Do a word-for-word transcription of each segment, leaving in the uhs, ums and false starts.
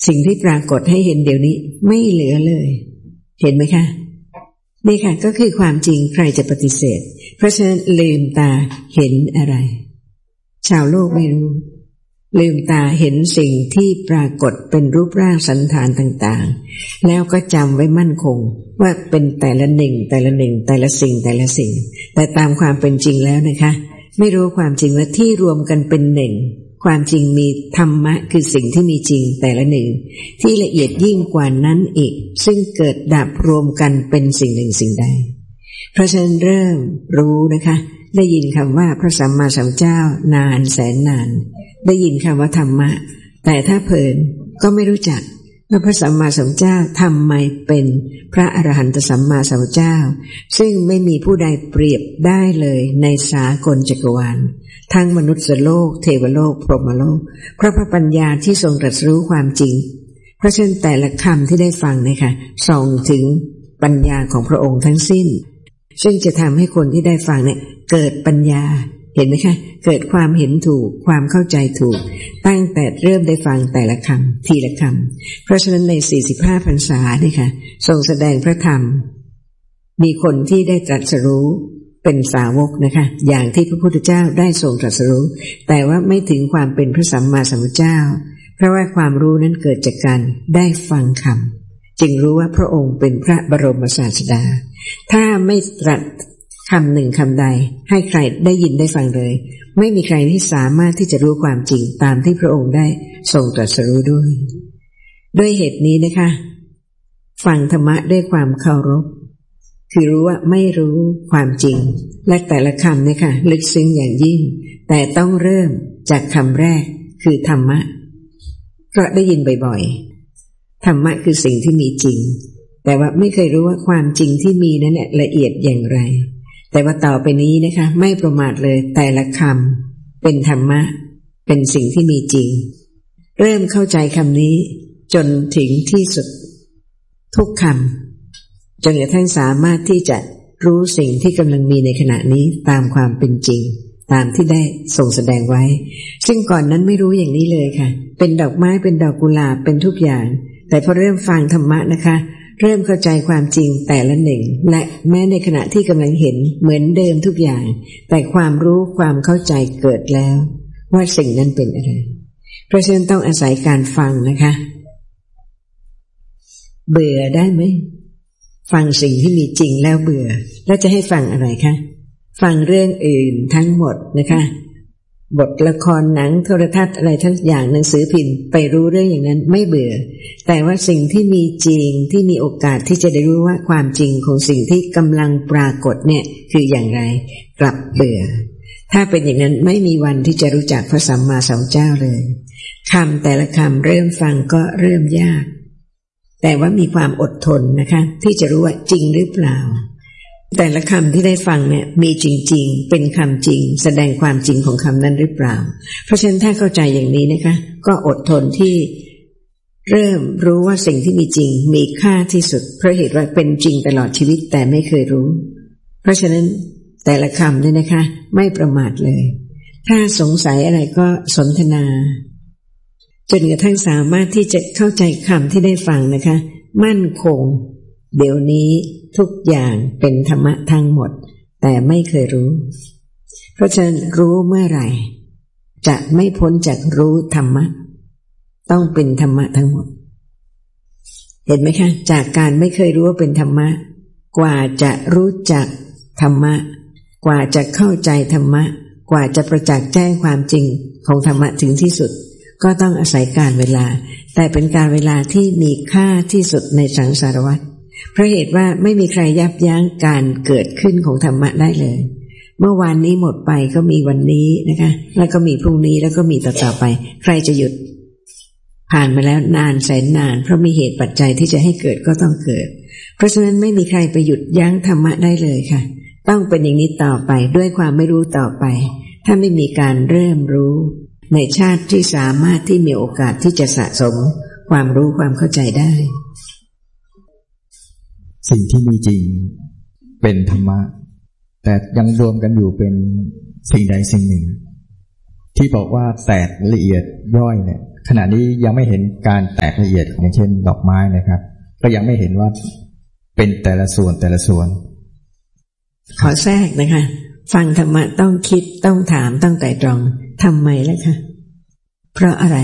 สิ่งที่ปรากฏให้เห็นเดี๋ยวนี้ไม่เหลือเลยเห็นไหมคะนี่ค่ะก็คือความจริงใครจะปฏิเสธเพราะฉะนั้นลืมตาเห็นอะไรชาวโลกไม่รู้ลืมตาเห็นสิ่งที่ปรากฏเป็นรูปร่างสันฐานต่างๆแล้วก็จำไว้มั่นคงว่าเป็นแต่ละหนึ่งแต่ละหนึ่งแต่ละสิ่งแต่ละสิ่งแต่ตามความเป็นจริงแล้วนะคะไม่รู้ความจริงว่าที่รวมกันเป็นหนึ่งความจริงมีธรรมะคือสิ่งที่มีจริงแต่ละหนึ่งที่ละเอียดยิ่งกว่านั้นอีกซึ่งเกิดดับรวมกันเป็นสิ่งหนึ่งสิ่งใดเพราะฉะนั้นเริ่มรู้นะคะได้ยินคำว่าพระสัมมาสัมพุทธเจ้านานแสนนานได้ยินคำว่าธรรมะแต่ถ้าเผินก็ไม่รู้จักว่าพระสัมมาสัมพุทธเจ้าทำไมเป็นพระอรหันตสัมมาสัมพุทธเจ้าซึ่งไม่มีผู้ใดเปรียบได้เลยในสากลจักรวาลทั้งมนุษย์โลกเทวโลกพรหมโลกเพราะพระปัญญาที่ทรงตรัสรู้ความจริงเพราะฉะนั้นแต่ละคำที่ได้ฟังนะคะส่งถึงปัญญาของพระองค์ทั้งสิ้นซึ่งจะทำให้คนที่ได้ฟังเนี่ยเกิดปัญญาเห็นไหมคะเกิดความเห็นถูกความเข้าใจถูกตั้งแต่เริ่มได้ฟังแต่ละคำทีละคำเพราะฉะนั้นในสี่สิบห้าพรรษาเนี่ยค่ะทรงแสดงพระธรรมมีคนที่ได้ตรัสรู้เป็นสาวกนะคะอย่างที่พระพุทธเจ้าได้ทรงตรัสรู้แต่ว่าไม่ถึงความเป็นพระสัมมาสัมพุทธเจ้าเพราะว่าความรู้นั้นเกิดจากการได้ฟังคำจึงรู้ว่าพระองค์เป็นพระบรมศาสดาถ้าไม่ตรัสคำหนึ่งคำใดให้ใครได้ยินได้ฟังเลยไม่มีใครที่สามารถที่จะรู้ความจริงตามที่พระองค์ได้ทรงตรัสรู้ด้วยด้วยเหตุนี้นะคะฟังธรรมะด้วยความเคารพคือรู้ว่าไม่รู้ความจริงและแต่ละคำเนี่ยค่ะลึกซึ้งอย่างยิ่งแต่ต้องเริ่มจากคำแรกคือธรรมะเพราะได้ยินบ่อยๆธรรมะคือสิ่งที่มีจริงแต่ว่าไม่เคยรู้ว่าความจริงที่มีนั้นเนี่ยละเอียดอย่างไรแต่ว่าต่อไปนี้นะคะไม่ประมาทเลยแต่ละคำเป็นธรรมะเป็นสิ่งที่มีจริงเริ่มเข้าใจคำนี้จนถึงที่สุดทุกคำจนกระทั่งสามารถที่จะรู้สิ่งที่กำลังมีในขณะนี้ตามความเป็นจริงตามที่ได้ทรงแสดงไว้ซึ่งก่อนนั้นไม่รู้อย่างนี้เลยค่ะเป็นดอกไม้เป็นดอกกุหลาบเป็นทุกอย่างแต่พอเริ่มฟังธรรมะนะคะเริ่มเข้าใจความจริงแต่ละหนึ่งและแม้ในขณะที่กำลังเห็นเหมือนเดิมทุกอย่างแต่ความรู้ความเข้าใจเกิดแล้วว่าสิ่งนั้นเป็นอะไรเพราะฉะนั้นต้องอาศัยการฟังนะคะเบื่อได้ไหมฟังสิ่งที่มีจริงแล้วเบื่อแล้วจะให้ฟังอะไรคะฟังเรื่องอื่นทั้งหมดนะคะบทละครหนังโทรทัศน์อะไรทั้งอย่างหนังสือพิมพ์ไปรู้เรื่องอย่างนั้นไม่เบื่อแต่ว่าสิ่งที่มีจริงที่มีโอกาสที่จะได้รู้ว่าความจริงของสิ่งที่กำลังปรากฏเนี่ยคืออย่างไรกลับเบื่อถ้าเป็นอย่างนั้นไม่มีวันที่จะรู้จักพระสัมมาสัมพุทธเจ้าเลยคำแต่ละคำเริ่มฟังก็เริ่มยากแต่ว่ามีความอดทนนะคะที่จะรู้ว่าจริงหรือเปล่าแต่ละคำที่ได้ฟังเนี่ยมีจริงๆเป็นคำจริงแสดงความจริงของคำนั้นหรือเปล่าเพราะฉะนั้นถ้าเข้าใจอย่างนี้นะคะก็อดทนที่เริ่มรู้ว่าสิ่งที่มีจริงมีค่าที่สุดเพราะเหตุว่าเป็นจริงตลอดชีวิตแต่ไม่เคยรู้เพราะฉะนั้นแต่ละคำเนี่ยนะคะไม่ประมาทเลยถ้าสงสัยอะไรก็สนทนาจนกระทั่งสามารถที่จะเข้าใจคำที่ได้ฟังนะคะมั่นคงเดี๋ยวนี้ทุกอย่างเป็นธรรมะทั้งหมดแต่ไม่เคยรู้เพราะฉะนั้นรู้เมื่อไหร่จะไม่พ้นจากรู้ธรรมะต้องเป็นธรรมะทั้งหมดเห็นไหมคะจากการไม่เคยรู้ว่าเป็นธรรมะกว่าจะรู้จักธรรมะกว่าจะเข้าใจธรรมะกว่าจะประจักษ์แจ้งความจริงของธรรมะถึงที่สุดก็ต้องอาศัยการเวลาแต่เป็นการเวลาที่มีค่าที่สุดในสังสารวัฏเพราะเหตุว่าไม่มีใครยับยั้งการเกิดขึ้นของธรรมะได้เลยเมื่อวานนี้หมดไปก็มีวันนี้นะคะแล้วก็มีพรุ่งนี้แล้วก็มีต่อๆไปใครจะหยุดผ่านมาแล้วนานแสนนานเพราะมีเหตุปัจจัยที่จะให้เกิดก็ต้องเกิดเพราะฉะนั้นไม่มีใครไปหยุดยั้งธรรมะได้เลยค่ะต้องเป็นอย่างนี้ต่อไปด้วยความไม่รู้ต่อไปถ้าไม่มีการเริ่มรู้ในชาติที่สามารถที่มีโอกาสที่จะสะสมความรู้ความเข้าใจได้สิ่งที่มีจริงเป็นธรรมะแต่ยังรวมกันอยู่เป็นสิ่งใดสิ่งหนึ่งที่บอกว่าแตกละเอียดย่อยเนี่ยขณะนี้ยังไม่เห็นการแตกละเอียดอย่างเช่นดอกไม้นะครับก็ยังไม่เห็นว่าเป็นแต่ละส่วนแต่ละส่วนขอแทรกนะคะฟังธรรมะต้องคิดต้องถามต้องไตร่ตรองทำไมล่ะคะเพราะอะไร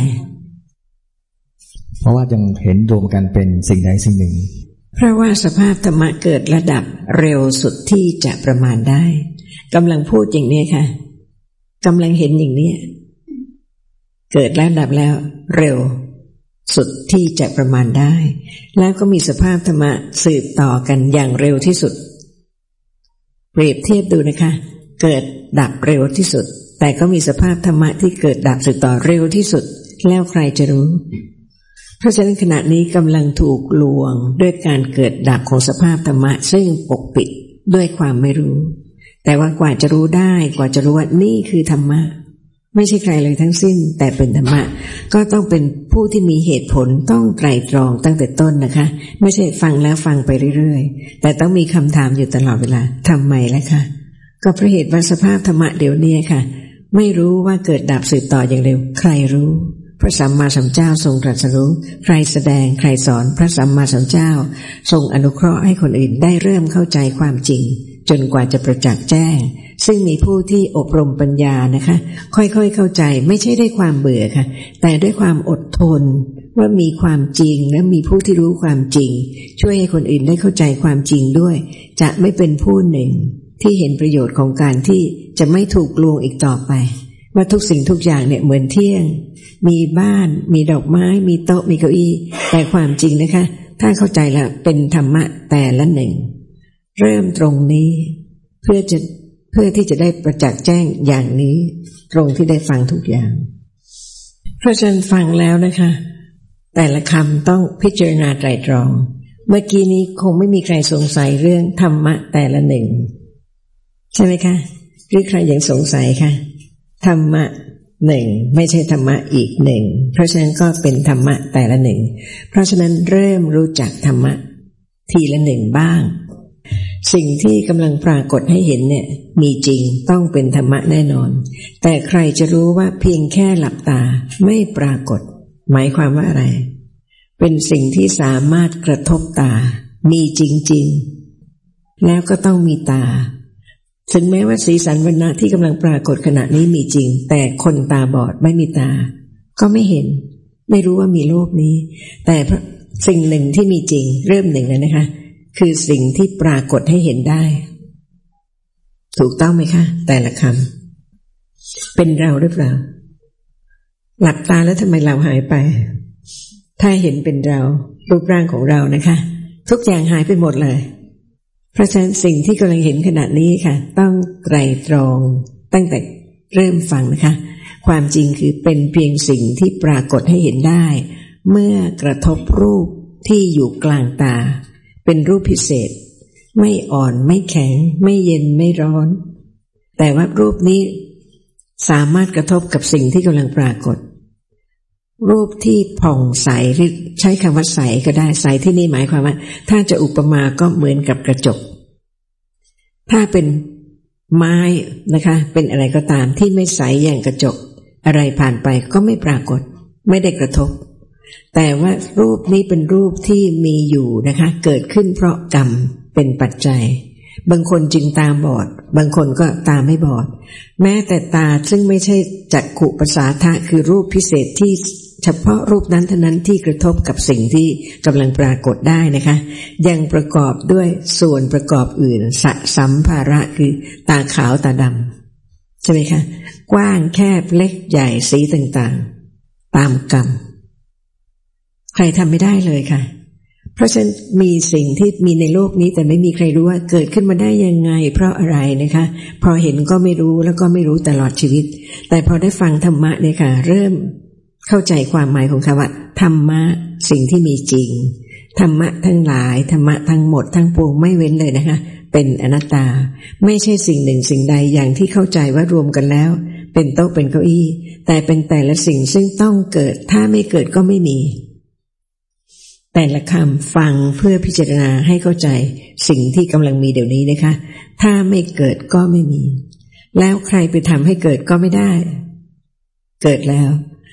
เพราะว่ายังเห็นรวมกันเป็นสิ่งใดสิ่งหนึ่งเพราะว่าสภาพธรรมะเกิดระดับเร็วสุดที่จะประมาณได้กำลังพูดอย่างนี้ค่ะกำลังเห็นอย่างนี้เกิดระดับแล้วเร็วสุดที่จะประมาณได้แล้วก็มีสภาพธรรมะสืบต่อกันอย่างเร็วที่สุดเปรียบเทียบดูนะคะเกิดดับเร็วที่สุดแต่ก็มีสภาพธรรมะที่เกิดดับสืบต่อเร็วที่สุดแล้วใครจะรู้เพราะฉะนั้นขณะนี้กำลังถูกลวงด้วยการเกิดดับของสภาพธรรมะซึ่งปกปิดด้วยความไม่รู้แต่ว่ากว่าจะรู้ได้กว่าจะรู้ว่านี่คือธรรมะไม่ใช่ใครเลยทั้งสิ้นแต่เป็นธรรมะก็ต้องเป็นผู้ที่มีเหตุผลต้องไตร่ตรองตั้งแต่ต้นนะคะไม่ใช่ฟังแล้วฟังไปเรื่อยๆแต่ต้องมีคำถามอยู่ตลอดเวลาทำไมล่ะคะก็เพราะเหตุว่าสภาพธรรมะเดี๋ยวนี้ค่ะไม่รู้ว่าเกิดดับสืบต่ออย่างเร็วใครรู้พระสัมมาสัมพุทธเจ้าทรงตรัสรู้ใครแสดงใครสอนพระสัมมาสัมพุทธเจ้าทรงอนุเคราะห์ให้คนอื่นได้เริ่มเข้าใจความจริงจนกว่าจะประจักษ์แจ้งซึ่งมีผู้ที่อบรมปัญญานะคะค่อยๆเข้าใจไม่ใช่ด้วยความเบื่อค่ะแต่ด้วยความอดทนว่ามีความจริงและมีผู้ที่รู้ความจริงช่วยให้คนอื่นได้เข้าใจความจริงด้วยจะไม่เป็นผู้หนึ่งที่เห็นประโยชน์ของการที่จะไม่ถูกลวงอีกต่อไปว่าทุกสิ่งทุกอย่างเนี่ยเหมือนเที่ยงมีบ้านมีดอกไม้มีโต๊ะมีเก้าอี้แต่ความจริงนะคะถ้าเข้าใจแล้วเป็นธรรมะแต่ละหนึ่งเริ่มตรงนี้เพื่อจะเพื่อที่จะได้ประจักษ์แจ้งอย่างนี้ตรงที่ได้ฟังทุกอย่างเพราะฉะนั้นฟังแล้วนะคะแต่ละคำต้องพิจารณาไตร่ตรองเมื่อกี้นี้คงไม่มีใครสงสัยเรื่องธรรมะแต่ละหนึ่งใช่ไหมคะหรือใครยังสงสัยคะธรรมะหนึ่งไม่ใช่ธรรมะอีกหนึ่งเพราะฉะนั้นก็เป็นธรรมะแต่ละหนึ่งเพราะฉะนั้นเริ่มรู้จักธรรมะทีละหนึ่งบ้างสิ่งที่กำลังปรากฏให้เห็นเนี่ยมีจริงต้องเป็นธรรมะแน่นอนแต่ใครจะรู้ว่าเพียงแค่หลับตาไม่ปรากฏหมายความว่าอะไรเป็นสิ่งที่สามารถกระทบตามีจริงๆแล้วก็ต้องมีตาถึงแม้ว่าสีสันวรรณะที่กำลังปรากฏขณะนี้มีจริงแต่คนตาบอดไม่มีตาก็ไม่เห็นไม่รู้ว่ามีโลกนี้แต่สิ่งหนึ่งที่มีจริงเริ่มหนึ่งแล้วนะคะคือสิ่งที่ปรากฏให้เห็นได้ถูกต้องไหมคะแต่ละคำเป็นเราหรือเปล่าหลับตาแล้วทำไมเราหายไปถ้าเห็นเป็นเรารูปร่างของเรานะคะทุกอย่างหายไปหมดเลยเพราะฉะนั้นสิ่งที่กำลังเห็นขณะนี้ค่ะต้องไตร่ตรองตั้งแต่เริ่มฟังนะคะความจริงคือเป็นเพียงสิ่งที่ปรากฏให้เห็นได้เมื่อกระทบรูปที่อยู่กลางตาเป็นรูปพิเศษไม่อ่อนไม่แข็งไม่เย็นไม่ร้อนแต่ว่ารูปนี้สามารถกระทบกับสิ่งที่กำลังปรากฏรูปที่ผ่องใสใช้คำว่าใสก็ได้ใสที่นี่หมายความว่าถ้าจะอุปมาก็เหมือนกับกระจกถ้าเป็นไม้นะคะเป็นอะไรก็ตามที่ไม่ใสอย่างกระจกอะไรผ่านไปก็ไม่ปรากฏไม่ได้กระทบแต่ว่ารูปนี้เป็นรูปที่มีอยู่นะคะเกิดขึ้นเพราะกรรมเป็นปัจจัยบางคนจึงตาบอดบางคนก็ตาไม่บอดแม้แต่ตาซึ่งไม่ใช่จักขุประสาทะคือรูปพิเศษที่เฉพาะรูปนั้นเท่านั้นที่กระทบกับสิ่งที่กำลังปรากฏได้นะคะยังประกอบด้วยส่วนประกอบอื่นสสัมภาระคือตาขาวตาดำใช่ไหมคะกว้างแคบเล็กใหญ่สีต่างๆตามกรรมใครทำไม่ได้เลยค่ะเพราะฉะนั้นมีสิ่งที่มีในโลกนี้แต่ไม่มีใครรู้ว่าเกิดขึ้นมาได้ยังไงเพราะอะไรนะคะพอเห็นก็ไม่รู้แล้วก็ไม่รู้ตลอดชีวิตแต่พอได้ฟังธรรมะเนี่ยค่ะเริ่มเข้าใจความหมายของคำว่าธรรมะสิ่งที่มีจริงธรรมะทั้งหลายธรรมะทั้งหมดทั้งปวงไม่เว้นเลยนะคะเป็นอนัตตาไม่ใช่สิ่งหนึ่งสิ่งใดอย่างที่เข้าใจว่ารวมกันแล้วเป็นโต๊ะเป็นเก้าอี้แต่เป็นแต่ละสิ่งซึ่งต้องเกิดถ้าไม่เกิดก็ไม่มีแต่ละคำฟังเพื่อพิจารณาให้เข้าใจสิ่งที่กำลังมีเดี๋ยวนี้นะคะถ้าไม่เกิดก็ไม่มีแล้วใครไปทำให้เกิดก็ไม่ได้เกิดแล้ว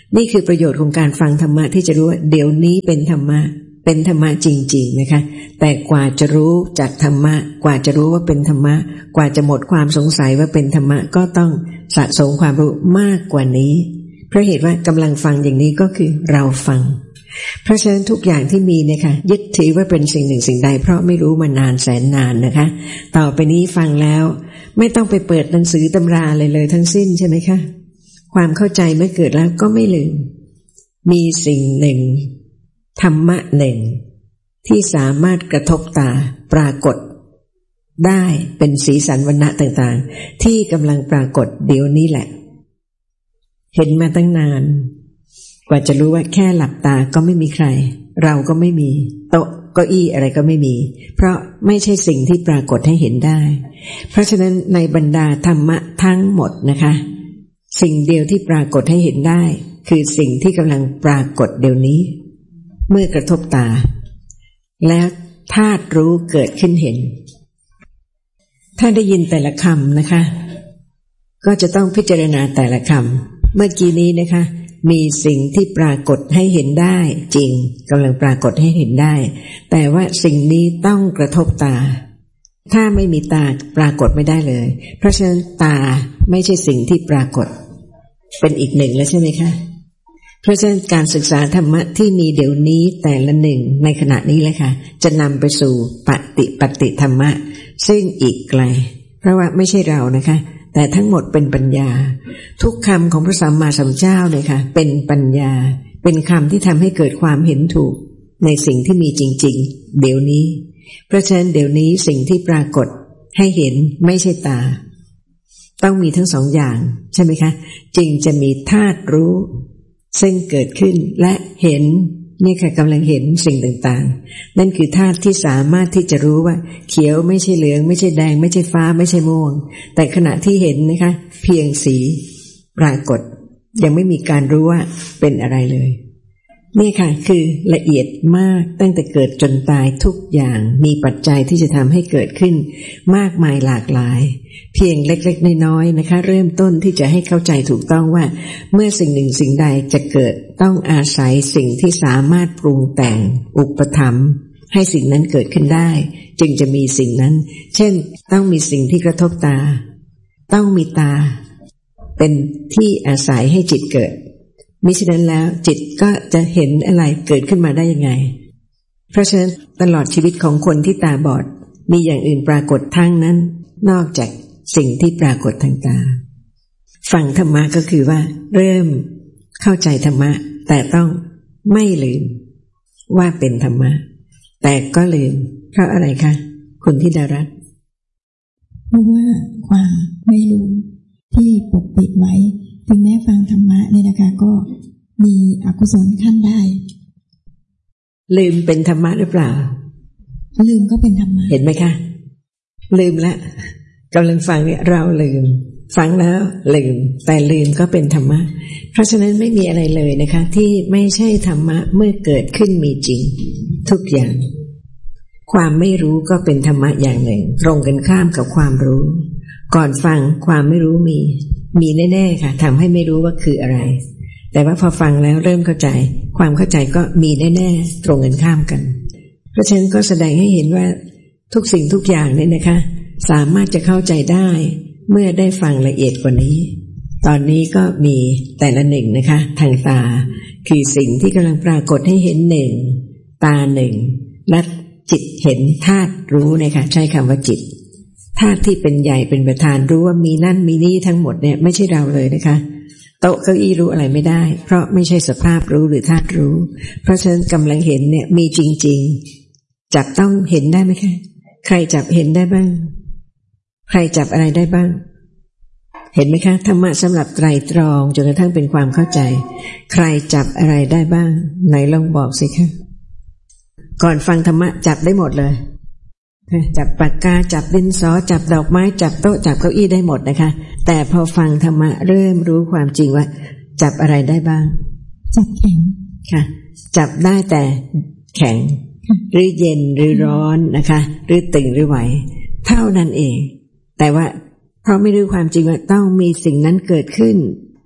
นี่คือประโยชน์ของการฟังธรรมะที่จะรู้ว่าเดี๋ยวนี้เป็นธรรมะเป็นธรรมะจริงๆนะคะแต่กว่าจะรู้จากธรรมะกว่าจะรู้ว่าเป็นธรรมะกว่าจะหมดความสงสัยว่าเป็นธรรมะก็ต้องสะสมความรู้มากกว่านี้เพราะเหตุว่ากำลังฟังอย่างนี้ก็คือเราฟังเพราะฉะนั้นทุกอย่างที่มีเนี่ยค่ะยึดถือว่าเป็นสิ่งหนึ่งสิ่งใดเพราะไม่รู้มานานแสนนานนะคะต่อไปนี้ฟังแล้วไม่ต้องไปเปิดหนังสือตำราเลยเลยทั้งสิ้นใช่ไหมคะความเข้าใจเมื่อเกิดแล้วก็ไม่ลืมมีสิ่งหนึ่งธรรมะหนึ่งที่สามารถกระทบตาปรากฏได้เป็นสีสันวรรณะต่างๆที่กำลังปรากฏเดี๋ยวนี้แหละเห็นมาตั้งนานกว่าจะรู้ว่าแค่หลับตาก็ไม่มีใครเราก็ไม่มีโต๊ะเก้าอี้อะไรก็ไม่มีเพราะไม่ใช่สิ่งที่ปรากฏให้เห็นได้เพราะฉะนั้นในบรรดาธรรมะทั้งหมดนะคะสิ่งเดียวที่ปรากฏให้เห็นได้คือสิ่งที่กำลังปรากฏเดี๋ยวนี้เมื่อกระทบตาแล้วธาตุรู้เกิดขึ้นเห็นถ้าได้ยินแต่ละคำนะคะก็จะต้องพิจารณาแต่ละคำเมื่อกี้นี้นะคะมีสิ่งที่ปรากฏให้เห็นได้จริงกำลังปรากฏให้เห็นได้แต่ว่าสิ่งนี้ต้องกระทบตาถ้าไม่มีตาปรากฏไม่ได้เลยเพราะฉะนั้นตาไม่ใช่สิ่งที่ปรากฏเป็นอีกหนึ่งแล้วใช่ไหมคะเพราะฉะนั้นการศึกษาธรรมะที่มีเดี๋ยวนี้แต่ละหนึ่งในขณะนี้แหละค่ะจะนำไปสู่ปฏิปฏิธรรมะซึ่งอีกไกลเพราะว่าไม่ใช่เรานะคะแต่ทั้งหมดเป็นปัญญาทุกคำของพระสัมมาสัมพุทธเจ้าเลยค่ะเป็นปัญญาเป็นคำที่ทำให้เกิดความเห็นถูกในสิ่งที่มีจริงๆเดี๋ยวนี้เพราะฉะนั้นเดี๋ยวนี้สิ่งที่ปรากฏให้เห็นไม่ใช่ตาต้องมีทั้งสองอย่างใช่ไหมคะจึงจะมีธาตุรู้ซึ่งเกิดขึ้นและเห็นนี่ค่ะกำลังเห็นสิ่งต่างๆนั่นคือธาตุที่สามารถที่จะรู้ว่าเขียวไม่ใช่เหลืองไม่ใช่แดงไม่ใช่ฟ้าไม่ใช่ม่วงแต่ขณะที่เห็นนะคะเพียงสีปรากฏยังไม่มีการรู้ว่าเป็นอะไรเลยนี่ค่ะคือละเอียดมากตั้งแต่เกิดจนตายทุกอย่างมีปัจจัยที่จะทำให้เกิดขึ้นมากมายหลากหลายเพียงเล็กๆน้อยๆนะคะเริ่มต้นที่จะให้เข้าใจถูกต้องว่าเมื่อสิ่งหนึ่งสิ่งใดจะเกิดต้องอาศัยสิ่งที่สามารถปรุงแต่งอุปถัมภ์ให้สิ่งนั้นเกิดขึ้นได้จึงจะมีสิ่งนั้นเช่นต้องมีสิ่งที่กระทบตาต้องมีตาเป็นที่อาศัยให้จิตเกิดมิฉะนั้นแล้วจิตก็จะเห็นอะไรเกิดขึ้นมาได้ยังไงเพราะฉะนั้นตลอดชีวิตของคนที่ตาบอดมีอย่างอื่นปรากฏทั้งนั้นนอกจากสิ่งที่ปรากฏทางตาฟังธรรมะก็คือว่าเริ่มเข้าใจธรรมะแต่ต้องไม่ลืมว่าเป็นธรรมะแต่ก็ลืมเพราะอะไรคะคุณธิดารัตน์เพราะว่าความไม่รู้ที่ปกปิดไว้ถึงแม้ฟังธรรมะเนี่ยนะคะก็มีอกุศลขั้นได้ลืมเป็นธรรมะหรือเปล่าลืมก็เป็นธรรมะเห็นไหมคะลืมแล้วกำลังฟังเนี่ยเราลืมฟังแล้วลืมแต่ลืมก็เป็นธรรมะเพราะฉะนั้นไม่มีอะไรเลยนะคะที่ไม่ใช่ธรรมะเมื่อเกิดขึ้นมีจริงทุกอย่างความไม่รู้ก็เป็นธรรมะอย่างหนึ่งตรงกันข้ามกับความรู้ก่อนฟังความไม่รู้มีมีแน่ๆค่ะทำให้ไม่รู้ว่าคืออะไรแต่ว่าพอฟังแล้วเริ่มเข้าใจความเข้าใจก็มีแน่ๆตรงกันข้ามกันเพราะฉะนั้นก็แสดงให้เห็นว่าทุกสิ่งทุกอย่างเนี่ยนะคะสามารถจะเข้าใจได้เมื่อได้ฟังละเอียดกว่านี้ตอนนี้ก็มีแต่ละหนึ่งนะคะทางตาคือสิ่งที่กำลังปรากฏให้เห็นหนึ่งตาหนึ่งและจิตเห็นธาตุรู้นะคะใช้คำว่าจิตธาตุที่เป็นใหญ่เป็นประธานรู้ว่ามีนั่นมีนี่ทั้งหมดเนี่ยไม่ใช่เราเลยนะคะโต๊ะเก้าอี้รู้อะไรไม่ได้เพราะไม่ใช่สภาพรู้หรือธาตุรู้เพราะฉะนั้นกำลังเห็นเนี่ยมีจริงๆจับต้องเห็นได้ไหมคะใครจับเห็นได้บ้างใครจับอะไรได้บ้างเห็นไหมคะธรรมะสำหรับไตรตรองจนกระทั่งเป็นความเข้าใจใครจับอะไรได้บ้างไหนลองบอกสิคะก่อนฟังธรรมะจับได้หมดเลยจับปากกาจับดินสอจับดอกไม้จับโต๊ะจับเก้าอี้ได้หมดนะคะแต่พอฟังธรรมะเริ่มรู้ความจริงว่าจับอะไรได้บ้างจับแข็งค่ะจับได้แต่แข็งหรือเย็นหรือร้อนนะคะหรือตึงหรือไหวเท่านั้นเองแต่ว่าเพราะไม่รู้ความจริงว่าต้องมีสิ่งนั้นเกิดขึ้น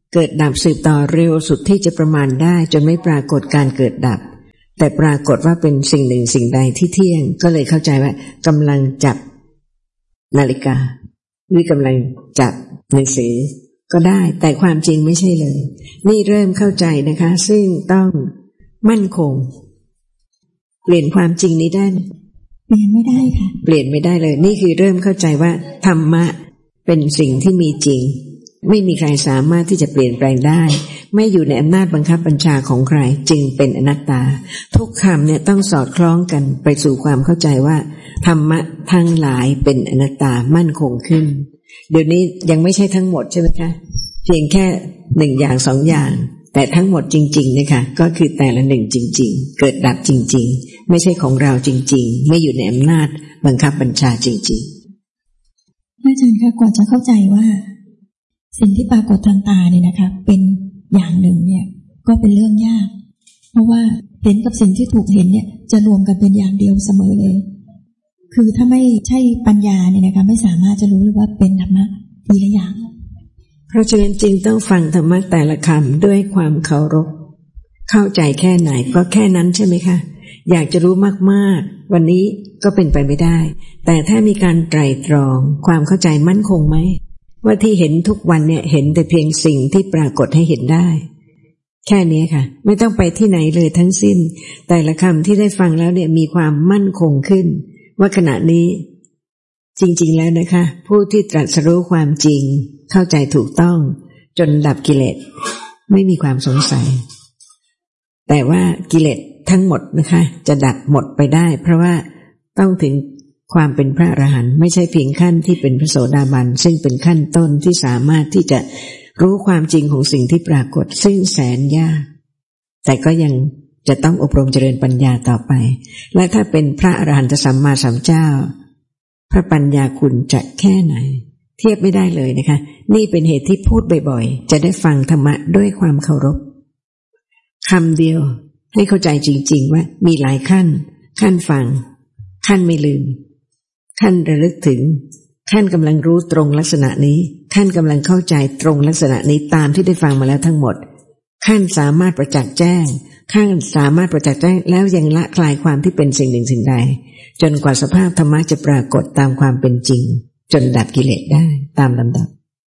เกิดดับสืบต่อเร็วสุดที่จะประมาณได้จนไม่ปรากฏการเกิดดับแต่ปรากฏว่าเป็นสิ่งหนึ่งสิ่งใดที่เที่ยงก็เลยเข้าใจว่ากำลังจับนาฬิกาหรือกำลังจับหนังสือก็ได้แต่ความจริงไม่ใช่เลยนี่เริ่มเข้าใจนะคะซึ่งต้องมั่นคงเปลี่ยนความจริงนี้ได้เปลี่ยนไม่ได้ค่ะเปลี่ยนไม่ได้เลยนี่คือเริ่มเข้าใจว่าธรรมะเป็นสิ่งที่มีจริงไม่มีใครสามารถที่จะเปลี่ยนแปลงได้ไม่อยู่ในอำนาจบังคับบัญชาของใครจึงเป็นอนัตตาทุกคำเนี่ยต้องสอดคล้องกันไปสู่ความเข้าใจว่าธรรมะทั้งหลายเป็นอนัตตามั่นคงขึ้นเดี๋ยวนี้ยังไม่ใช่ทั้งหมดใช่ไหมคะเพียงแค่หนึ่งอย่างสองอย่างแต่ทั้งหมดจริงๆนะคะก็คือแต่ละหนึ่งจริงๆเกิดดับจริงๆไม่ใช่ของเราจริงๆไม่อยู่ในอำนาจบังคับบัญชาจริงๆอาจารย์คะกว่าจะเข้าใจว่าสิ่งที่ปรากฏทางตาเนี่ยนะคะเป็นอย่างหนึ่งเนี่ยก็เป็นเรื่องยากเพราะว่าเห็นกับสิ่งที่ถูกเห็นเนี่ยจะรวมกันเป็นอย่างเดียวเสมอเลยคือถ้าไม่ใช่ปัญญาเนี่ยนะคะไม่สามารถจะรู้เลยว่าเป็นธรรมะทีละอย่างเพราะฉะนั้นจริงต้องฟังธรรมะแต่ละคำด้วยความเคารพเข้าใจแค่ไหนก็แค่นั้นใช่ไหมคะอยากจะรู้มากๆวันนี้ก็เป็นไปไม่ได้แต่ถ้ามีการไตร่ตรองความเข้าใจมั่นคงไหมว่าที่เห็นทุกวันเนี่ยเห็นแต่เพียงสิ่งที่ปรากฏให้เห็นได้แค่นี้ค่ะไม่ต้องไปที่ไหนเลยทั้งสิ้นแต่ละคำที่ได้ฟังแล้วเนี่ยมีความมั่นคงขึ้นว่าขณะนี้จริงๆแล้วนะคะผู้ที่ตรัสรู้ความจริงเข้าใจถูกต้องจนดับกิเลสไม่มีความสงสัยแต่ว่ากิเลสทั้งหมดนะคะจะดับหมดไปได้เพราะว่าต้องถึงความเป็นพระอรหันต์ไม่ใช่เพียงขั้นที่เป็นพระโสดาบันซึ่งเป็นขั้นต้นที่สามารถที่จะรู้ความจริงของสิ่งที่ปรากฏซึ่งแสนยากแต่ก็ยังจะต้องอบรมเจริญปัญญาต่อไปและถ้าเป็นพระอรหันตสัมมาสัมพุทธเจ้าพระปัญญาคุณจะแค่ไหนเทียบไม่ได้เลยนะคะนี่เป็นเหตุที่พูดบ่อยๆจะได้ฟังธรรมะด้วยความเคารพคำเดียวให้เข้าใจจริงๆว่ามีหลายขั้นขั้นฟังขั้นไม่ลืมขั้นระลึกถึงขั้นกำลังรู้ตรงลักษณะนี้ขั้นกำลังเข้าใจตรงลักษณะนี้ตามที่ได้ฟังมาแล้วทั้งหมดขั้นสามารถประจักษ์แจ้งขั้นสามารถประจักษ์แจ้งแล้วยังละคลายความที่เป็นสิ่งหนึ่งสิ่งใดจนกว่าสภาพธรรมะจะปรากฏตามความเป็นจริงจนดับกิเลสได้ตามลำดับ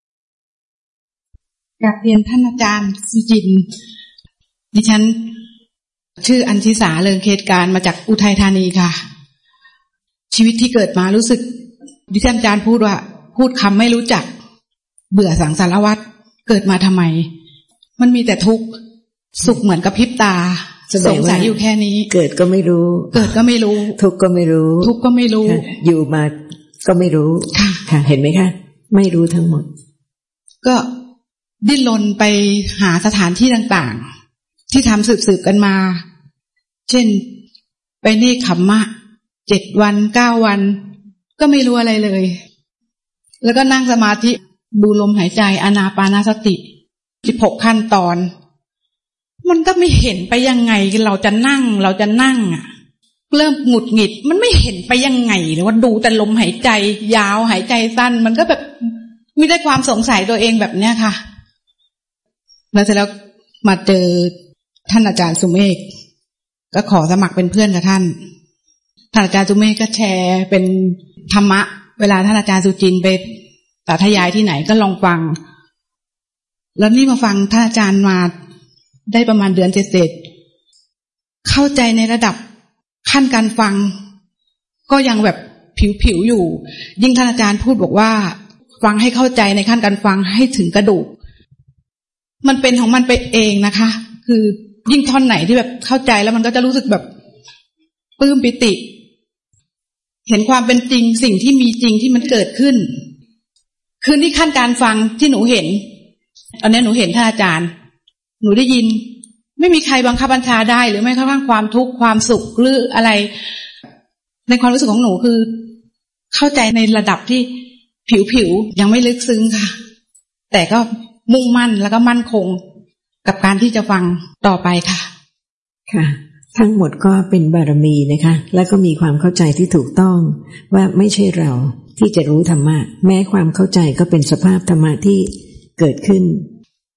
กราบเรียนท่านอาจารย์สุจินต์ดิฉันชื่ออัญชิสาเลิงเขตการมาจากอุทัยธานีค่ะชีวิตที่เกิดมารู้สึกดิฉันอาจารย์พูดว่าพูดคำไม่รู้จักเบื่อสังสารวัฏเกิดมาทำไมมันมีแต่ทุกข์สุขเหมือนกับพริบตาสงสัยอยู่แค่นี้เกิดก็ไม่รู้เกิดก็ไม่รู้ทุกข์ก็ไม่รู้ทุกข์ก็ไม่รู้อยู่มาก็ไม่รู้ค่ะเห็นไหมคะไม่รู้ทั้งหมดก็ดิ้นรนไปหาสถานที่ต่างๆที่ทำสืบๆกันมาเช่นไปเนกขัมมะเจ็ดวันเก้าวันก็ไม่รู้อะไรเลยแล้วก็นั่งสมาธิดูลมหายใจอานาปานสติสิบหกขั้นตอนมันก็ไม่เห็นไปยังไงเราจะนั่งเราจะนั่งอ่ะเริ่มหงุดหงิดมันไม่เห็นไปยังไงเลยว่าดูแต่ลมหายใจยาวหายใจสั้นมันก็แบบมีได้ความสงสัยตัวเองแบบเนี้ยค่ะแล้วเสร็จแล้วมาเจอท่านอาจารย์สุเมฆก็ขอสมัครเป็นเพื่อนกับท่านท่านอาจารย์สุเมฆก็แชร์เป็นธรรมะเวลาท่านอาจารย์สุจินต์ไปสาธยายที่ไหนก็ลองฟังแล้วนี่มาฟังท่านอาจารย์มาได้ประมาณเดือนเศษๆเข้าใจในระดับขั้นการฟังก็ยังแบบผิวๆอยู่ยิ่งท่านอาจารย์พูดบอกว่าฟังให้เข้าใจในขั้นการฟังให้ถึงกระดูกมันเป็นของมันไปเองนะคะคือยิ่งท่อนไหนที่แบบเข้าใจแล้วมันก็จะรู้สึกแบบปลื้มปิติเห็นความเป็นจริงสิ่งที่มีจริงที่มันเกิดขึ้นคือนี่ขั้นการฟังที่หนูเห็นตอนนี้หนูเห็นท่านอาจารย์หนูได้ยินไม่มีใครบังคับบัญชาได้หรือไม่กระทั่งความทุกข์ความสุขหรืออะไรในความรู้สึกของหนูคือเข้าใจในระดับที่ผิวๆยังไม่ลึกซึ้งค่ะแต่ก็มุ่งมั่นแล้วก็มั่นคงกับการที่จะฟังต่อไปค่ะค่ะทั้งหมดก็เป็นบารมีนะคะแล้วก็มีความเข้าใจที่ถูกต้องว่าไม่ใช่เราที่จะรู้ธรรมะแม้ความเข้าใจก็เป็นสภาพธรรมะที่เกิดขึ้น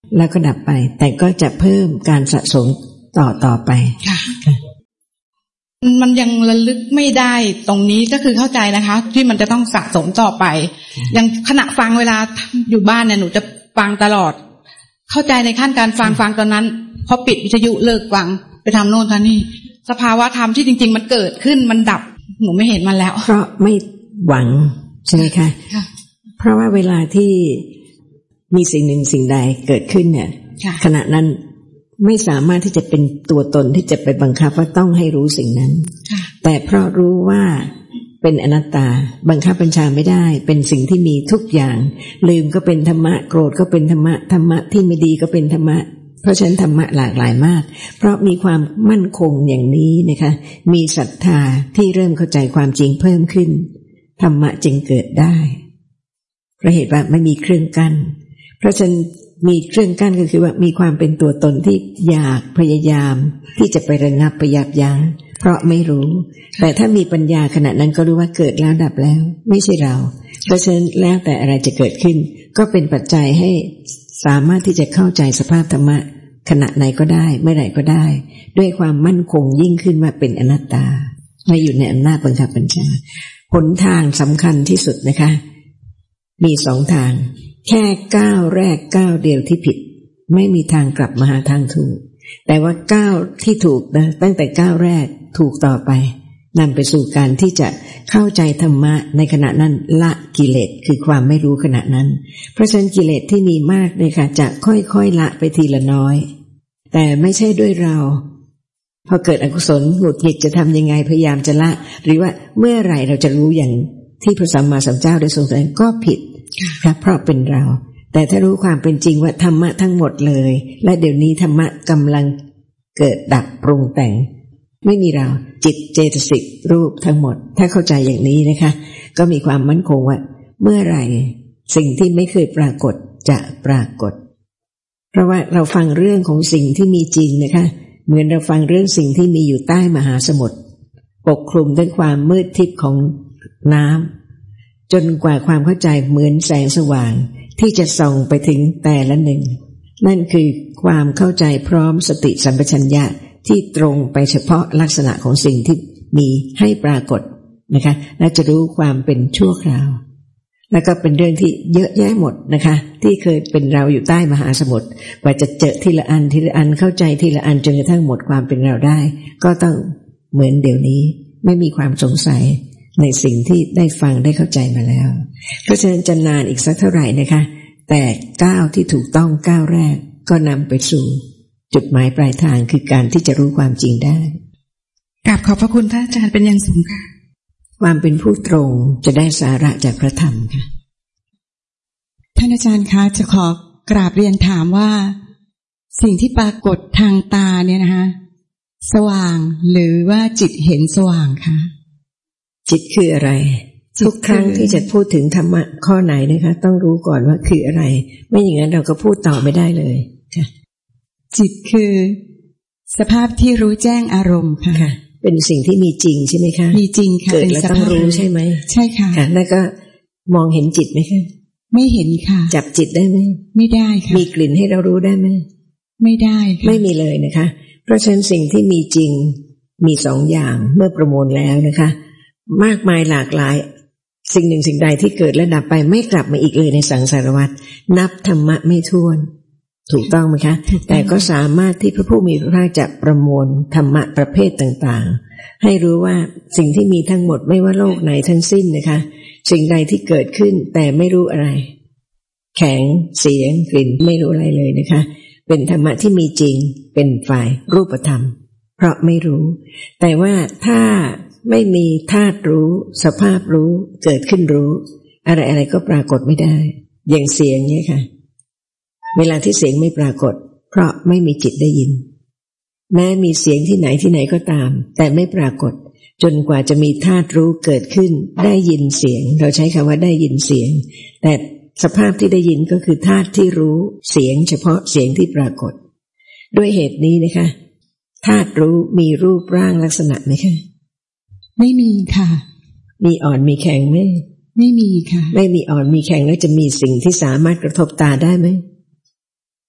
แล้วก็ดับไปแต่ก็จะเพิ่มการสะสมต่อต่อไปค่ะมันยังระลึกไม่ได้ตรงนี้ก็คือเข้าใจนะคะที่มันจะต้องสะสมต่อไปยังขณะฟังเวลาอยู่บ้านเนี่ยหนูจะฟังตลอดเข้าใจในขั้นการฟังฟังตอนนั้นพอปิดวิทยุเลิกฟังไปทำโน่นทำนี่สภาวะธรรมที่จริงๆมันเกิดขึ้นมันดับหนูไม่เห็นมันแล้วเพราะไม่หวังใช่ไหมคะเพราะว่าเวลาที่มีสิ่งหนึ่งสิ่งใดเกิดขึ้นเนี่ยขณะนั้นไม่สามารถที่จะเป็นตัวตนที่จะไปบังคับว่าต้องให้รู้สิ่งนั้นแต่เพราะรู้ว่าเป็นอนัตตาบังคับบัญชาไม่ได้เป็นสิ่งที่มีทุกอย่างลืมก็เป็นธรรมะโกรธก็เป็นธรรมะธรรมะที่ไม่ดีก็เป็นธรรมะเพราะฉะนั้นธรรมะหลากหลายมากเพราะมีความมั่นคงอย่างนี้นะคะมีศรัทธาที่เริ่มเข้าใจความจริงเพิ่มขึ้นธรรมะจึงเกิดได้เพราะเหตุว่าไม่มีเครื่องกั้นเพราะฉะนั้นมีเครื่องกั้นก็คือว่ามีความเป็นตัวตนที่อยากพยายามที่จะไประงับไปยับยั้งเพราะไม่รู้แต่ถ้ามีปัญญาขณะนั้นก็รู้ว่าเกิดแล้วดับแล้วไม่ใช่เราเพราะฉะนั้นแล้วแต่อะไรจะเกิดขึ้นก็เป็นปัจจัยให้สามารถที่จะเข้าใจสภาพธรรมะขณะไหนก็ได้เมื่อไหร่ก็ได้ด้วยความมั่นคงยิ่งขึ้นว่าเป็นอนัตตาไม่อยู่ในอำนาจบังคับบัญชาหนทางสำคัญที่สุดนะคะมีสองทางแค่ก้าวแรกก้าวเดียวที่ผิดไม่มีทางกลับมาหาทางถูกแต่ว่าก้าวที่ถูกนะตั้งแต่ก้าวแรกถูกต่อไปนำไปสู่การที่จะเข้าใจธรรมะในขณะนั้นละกิเลสคือความไม่รู้ขณะนั้นเพราะฉะนั้นกิเลสที่มีมากเลยค่ะจะค่อยๆละไปทีละน้อยแต่ไม่ใช่ด้วยเราพอเกิดอกุศลหงุดหงิดจะทำยังไงพยายามจะละหรือว่าเมื่อไหร่เราจะรู้อย่างที่พระสัมมาสัมพุทธเจ้าได้ทรงแสดงก็ผิดครับเพราะเป็นเราแต่ถ้ารู้ความเป็นจริงว่าธรรมะทั้งหมดเลยและเดี๋ยวนี้ธรรมะกำลังเกิดดับปรุงแต่งไม่มีเราจิตเจตสิกรูปทั้งหมดถ้าเข้าใจอย่างนี้นะคะก็มีความมั่นคงว่าเมื่อไหร่สิ่งที่ไม่เคยปรากฏจะปรากฏเพราะว่าเราฟังเรื่องของสิ่งที่มีจริงนะคะเหมือนเราฟังเรื่องสิ่งที่มีอยู่ใต้มหาสมุทรปกคลุมด้วยความมืดทิพย์ของน้ำจนกว่าความเข้าใจเหมือนแสงสว่างที่จะส่องไปถึงแต่ละหนึ่งนั่นคือความเข้าใจพร้อมสติสัมปชัญญะที่ตรงไปเฉพาะลักษณะของสิ่งที่มีให้ปรากฏนะคะและจะรู้ความเป็นชั่วคราวแล้วก็เป็นเรื่องที่เยอะแยะหมดนะคะที่เคยเป็นเราอยู่ใต้มหาสมุทรกว่าจะเจอทีละอันทีละอันเข้าใจทีละอันจนกระทั่งหมดความเป็นเราได้ก็ต้องเหมือนเดี๋ยวนี้ไม่มีความสงสัยในสิ่งที่ได้ฟังได้เข้าใจมาแล้วเพราะฉะนั้นจะนานอีกสักเท่าไหร่นะคะแต่ก้าวที่ถูกต้องก้าวแรกก็นำไปสู่จุดหมายปลายทางคือการที่จะรู้ความจริงได้กราบขอบพระคุณท่านอาจารย์เป็นอย่างสูงค่ะความเป็นผู้ตรงจะได้สาระจากพระธรรมค่ะท่านอาจารย์คะจะขอกราบเรียนถามว่าสิ่งที่ปรากฏทางตาเนี่ยนะคะสว่างหรือว่าจิตเห็นสว่างคะจิตคืออะไรทุกครั้งที่จะพูดถึงธรรมะข้อไหนนะคะต้องรู้ก่อนว่าคืออะไรไม่อย่างนั้นเราก็พูดต่อไม่ได้เลยค่ะจิตคือสภาพที่รู้แจ้งอารมณ์ค่ะเป็นสิ่งที่มีจริงใช่ไหมคะมีจริงค่ะเกิดแล้วต้องรู้ใช่ไหมใช่ค่ะค่ะแล้วก็มองเห็นจิตไหมคะไม่เห็นค่ะจับจิตได้ไหมไม่ได้ค่ะมีกลิ่นให้เรารู้ได้ไหมไม่ได้ค่ะไม่มีเลยนะคะเพราะฉะนั้นสิ่งที่มีจริงมีสองอย่างเมื่อประมวลแล้วนะคะมากมายหลากหลายสิ่งหนึ่งสิ่งใดที่เกิดและดับไปไม่กลับมาอีกเลยในสังสารวัฏนับธรรมะไม่ถ้วนถูกต้องไหมคะแต่ก็สามารถที่พระผู้มีพระภาคจะประมวลธรรมะประเภทต่างๆให้รู้ว่าสิ่งที่มีทั้งหมดไม่ว่าโลกไหนทั้งสิ้นนะคะสิ่งใดที่เกิดขึ้นแต่ไม่รู้อะไรแข็งเสียงกลิ่นไม่รู้อะไรเลยนะคะเป็นธรรมะที่มีจริงเป็นฝ่ายรูปธรรมเพราะไม่รู้แต่ว่าถ้าไม่มีธาตุรู้สภาพรู้เกิดขึ้นรู้อะไรอะไรก็ปรากฏไม่ได้อย่างเสียงเนี่ยค่ะเวลาที่เสียงไม่ปรากฏเพราะไม่มีจิตได้ยินแม้มีเสียงที่ไหนที่ไหนก็ตามแต่ไม่ปรากฏจนกว่าจะมีธาตุรู้เกิดขึ้นได้ยินเสียงเราใช้คำว่าได้ยินเสียงแต่สภาพที่ได้ยินก็คือธาตุที่รู้เสียงเฉพาะเสียงที่ปรากฏด้วยเหตุนี้นะคะธาตุรู้มีรูปร่างลักษณะไหมคะไม่มีค่ะมีอ่อนมีแข็งไหมไม่มีค่ะไม่มีอ่อนมีแข็งแล้วจะมีสิ่งที่สามารถกระทบตาได้ไหม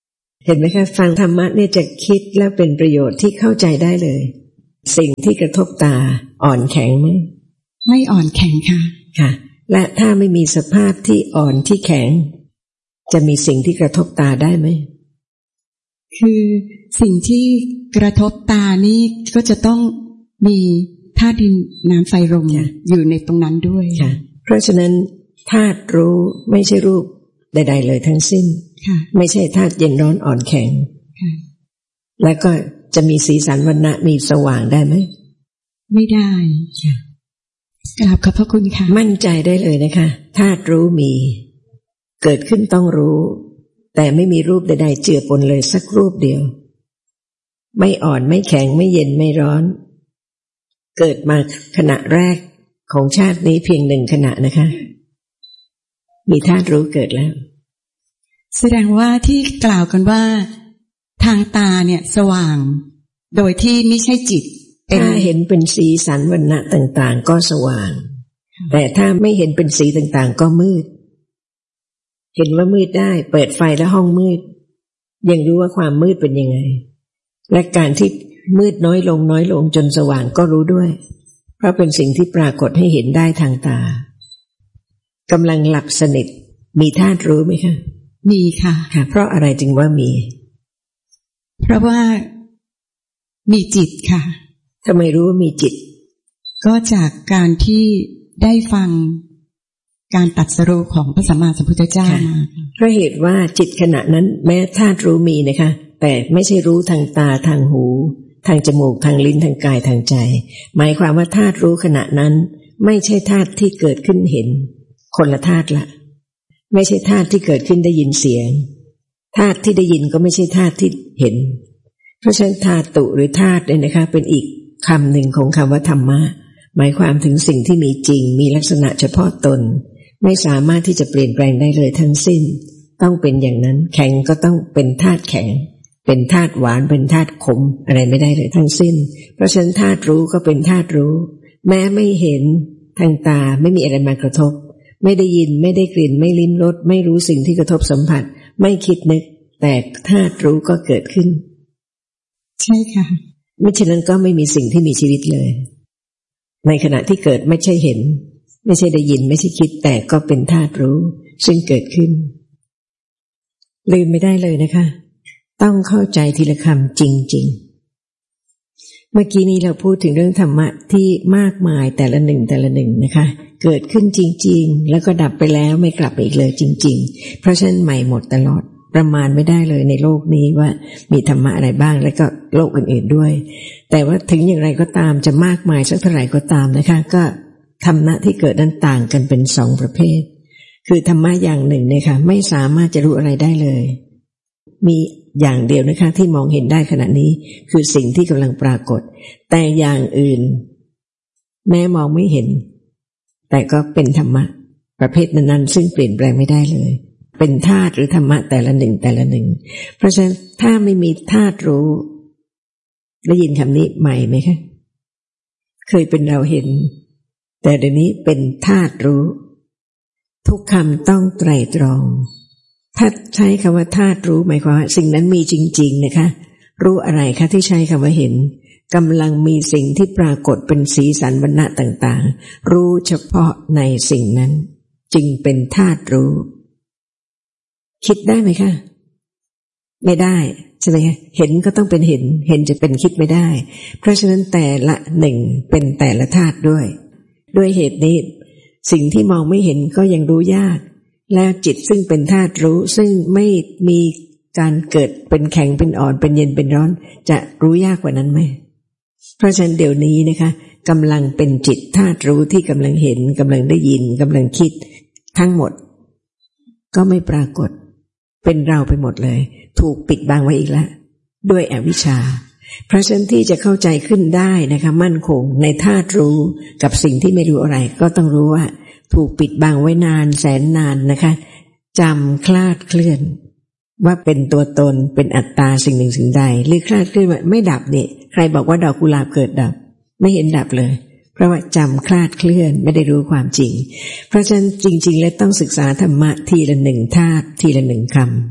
เห็นไหมคะฟังธรรมะเนี่ยจะคิดแล้วเป็นประโยชน์ที่เข้าใจได้เลยสิ่งที่กระทบตาอ่อนแข็งไหมไม่อ่อนแข็งค่ะค่ะและถ้าไม่มีสภาพที่อ่อนที่แข็งจะมีสิ่งที่กระทบตาได้ไหมคือสิ่งที่กระทบตานี่ก็จะต้องมีธาตุดินน้ำไฟลมอยู่ในตรงนั้นด้วยค่ะเพราะฉะนั้นธาตุรู้ไม่ใช่รูปใดๆเลยทั้งสิ้นไม่ใช่ธาตุเย็นร้อนอ่อนแข็งแล้วก็จะมีสีสันวรรณะมีสว่างได้ไหมไม่ได้กราบขอบพระคุณค่ะมั่นใจได้เลยนะคะธาตุรู้มีเกิดขึ้นต้องรู้แต่ไม่มีรูปใดๆเจือปนเลยสักรูปเดียวไม่อ่อนไม่แข็งไม่เย็นไม่ร้อนเกิดมาขณะแรกของชาตินี้เพียงหนึ่งขณะนะคะมีธาตุรู้เกิดแล้วแสดงว่าที่กล่าวกันว่าทางตาเนี่ยสว่างโดยที่ไม่ใช่จิตถ้าเห็นเป็นสีสันวรรณะต่างๆก็สว่างแต่ถ้าไม่เห็นเป็นสีต่างๆก็มืดเห็นว่ามืดได้เปิดไฟแล้วห้องมืดยังรู้ว่าความมืดเป็นยังไงและการที่มืดน้อยลงน้อยลงจนสว่างก็รู้ด้วยเพราะเป็นสิ่งที่ปรากฏให้เห็นได้ทางตากำลังหลับสนิทมีธาตุรู้ไหมคะมีค่ะค่ะเพราะอะไรจึงว่ามีเพราะว่ามีจิตค่ะทำไมรู้ว่ามีจิตก็จากการที่ได้ฟังการตรัสรู้ของพระสัมมาสัมพุทธเจ้ามาเพราะเหตุว่าจิตขณะนั้นแม้ธาตุรู้มีนะคะแต่ไม่ใช่รู้ทางตาทางหูทางจมูกทางลิ้นทางกายทางใจหมายความว่าธาตุรู้ขณะนั้นไม่ใช่ธาตุที่เกิดขึ้นเห็นคนละธาตุละไม่ใช่ธาตุที่เกิดขึ้นได้ยินเสียงธาตุที่ได้ยินก็ไม่ใช่ธาตุที่เห็นเพราะฉะนั้นธาตุหรือธาตุเนี่ยนะคะเป็นอีกคำหนึ่งของคำว่าธรรมะหมายความถึงสิ่งที่มีจริงมีลักษณะเฉพาะตนไม่สามารถที่จะเปลี่ยนแปลงได้เลยทั้งสิ้นต้องเป็นอย่างนั้นแข็งก็ต้องเป็นธาตุแข็งเป็นธาตุหวานเป็นธาตุขมอะไรไม่ได้เลยทั้งสิ้นเพราะฉะนั้นธาตุรู้ก็เป็นธาตุรู้แม้ไม่เห็นทางตาไม่มีอะไรมากระทบไม่ได้ยินไม่ได้กลิ่นไม่ลิ้มรสไม่รู้สิ่งที่กระทบสัมผัสไม่คิดนึกแต่ธาตุรู้ก็เกิดขึ้นใช่ค่ะไม่เช่นนั้นก็ไม่มีสิ่งที่มีชีวิตเลยในขณะที่เกิดไม่ใช่เห็นไม่ใช่ได้ยินไม่ใช่คิดแต่ก็เป็นธาตุรู้ซึ่งเกิดขึ้นลืมไม่ได้เลยนะคะต้องเข้าใจทีละคำจริงๆเมื่อกี้นี้เราพูดถึงเรื่องธรรมะที่มากมายแต่ละหนึ่งแต่ละหนึ่งนะคะเกิดขึ้นจริงๆแล้วก็ดับไปแล้วไม่กลับไปอีกเลยจริงๆเพราะฉะนั้นใหม่หมดตลอดประมาณไม่ได้เลยในโลกนี้ว่ามีธรรมะอะไรบ้างแล้วก็โลกอื่นๆด้วยแต่ว่าถึงอย่างไรก็ตามจะมากมายสักเท่าไหร่ก็ตามนะคะก็ธรรมะที่เกิดนั้นต่างกันเป็นสองประเภทคือธรรมะอย่างหนึ่งเนี่ยค่ะไม่สามารถจะรู้อะไรได้เลยมีอย่างเดียวนะคะที่มองเห็นได้ขณะนี้คือสิ่งที่กำลังปรากฏแต่อย่างอื่นแม้มองไม่เห็นแต่ก็เป็นธรรมะประเภทนั้นๆซึ่งเปลี่ยนแปลงไม่ได้เลยเป็นธาตุหรือธรรมะแต่ละหนึ่งแต่ละหนึ่งเพราะฉะนั้นถ้าไม่มีธาตุรู้ได้ยินคำนี้ใหม่ไหมคะเคยเป็นเราเห็นแต่เดี๋ยวนี้เป็นธาตุรู้ทุกคำต้องไตร่ตรองถ้าใช้คำว่าธาตุรู้หมายความว่าสิ่งนั้นมีจริงๆนะคะรู้อะไรคะที่ใช้คำว่าเห็นกำลังมีสิ่งที่ปรากฏเป็นสีสันวรรณะต่างๆรู้เฉพาะในสิ่งนั้นจึงเป็นธาตุรู้คิดได้ไหมคะไม่ได้ใช่ไหมคะเห็นก็ต้องเป็นเห็นเห็นจะเป็นคิดไม่ได้เพราะฉะนั้นแต่ละหนึ่งเป็นแต่ละธาตุด้วยด้วยเหตุนี้สิ่งที่มองไม่เห็นก็ยังรู้ยากแล้วจิตซึ่งเป็นธาตุรู้ซึ่งไม่มีการเกิดเป็นแข็งเป็นอ่อนเป็นเย็นเป็นร้อนจะรู้ยากกว่านั้นไหมเพราะฉะนั้นเดี๋ยวนี้นะคะกำลังเป็นจิตธาตุรู้ที่กำลังเห็นกำลังได้ยินกำลังคิดทั้งหมดก็ไม่ปรากฏเป็นเราไปหมดเลยถูกปิดบังไว้อีกแล้วด้วยอวิชชาเพราะฉะนั้นที่จะเข้าใจขึ้นได้นะคะมั่นคงในธาตุรู้กับสิ่งที่ไม่รู้อะไรก็ต้องรู้ว่าถูกปิดบังไว้นานแสนนานนะคะจำคลาดเคลื่อนว่าเป็นตัวตนเป็นอัตตาสิ่งหนึ่งสิ่งใดหรือคลาดเคลื่อนว่าไม่ดับนี่ใครบอกว่าดอกกุหลาบเกิดดับไม่เห็นดับเลยเพราะว่าจำคลาดเคลื่อนไม่ได้รู้ความจริงเพราะฉะนั้นจริงๆแล้วต้องศึกษาธรรมะทีละหนึ่งธาตุทีละหนึ่งค